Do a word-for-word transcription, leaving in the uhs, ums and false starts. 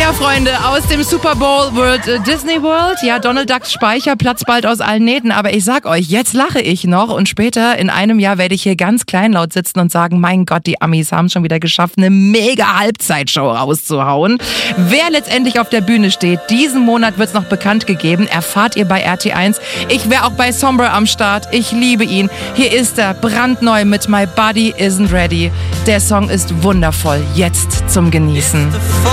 Ja, Freunde, aus dem Super Bowl World äh, Disney World. Ja, Donald Ducks Speicher platzt bald aus allen Nähten. Aber ich sag euch, jetzt lache ich noch und später in einem Jahr werde ich hier ganz kleinlaut sitzen und sagen, mein Gott, die Amis haben schon wieder geschafft, eine mega Halbzeitshow rauszuhauen. Wer letztendlich auf der Bühne steht, diesen Monat wird's noch bekannt gegeben. Erfahrt ihr bei R T eins. Ich wäre auch bei Sombre am Start. Ich liebe ihn. Hier ist er, brandneu mit My Body Isn't Ready. Der Song ist wundervoll. Jetzt zum Genießen.